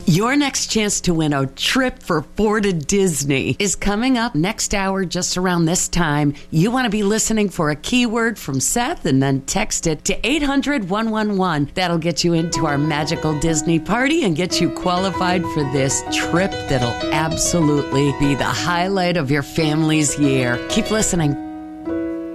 Your next chance to win a trip for 4 to Disney is coming up next hour, just around this time. You want to be listening for a keyword from Seth and then text it to 800-111. That'll get you into our magical Disney party and get you qualified for this trip that'll absolutely be the highlight of your family's year. Keep listening.